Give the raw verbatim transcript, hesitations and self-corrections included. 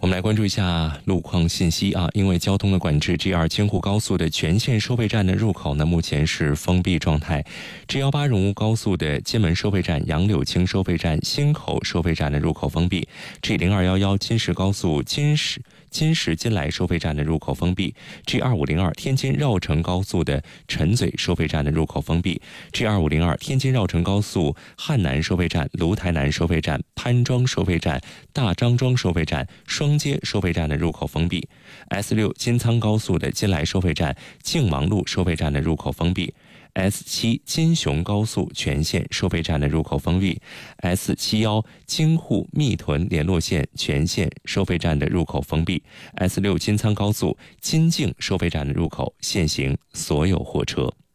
我们来关注一下路况信息啊，因为交通的管制 ，G 二 京沪高速的全线收费站的入口呢，目前是封闭状态。G 十八 荣乌高速的金门收费站、杨柳青收费站、新口收费站的入口封闭。G 零二一一 金石高速金石金石金来收费站的入口封闭。G 二五零二 天津绕城高速的陈嘴收费站的入口封闭。G 二五零二 天津绕城高速汉南收费站、芦台南收费站、潘庄收费站、大张庄收费站、双街收费站的入口封闭。S 六 金苍高速的金来收费站、靖王路收费站的入口封闭。S 七 金雄高速全线收费站的入口封闭。S 七十一 京沪密屯联络线全线收费站的入口封闭。S 六 金苍高速金靖收费站的入口限行所有货车。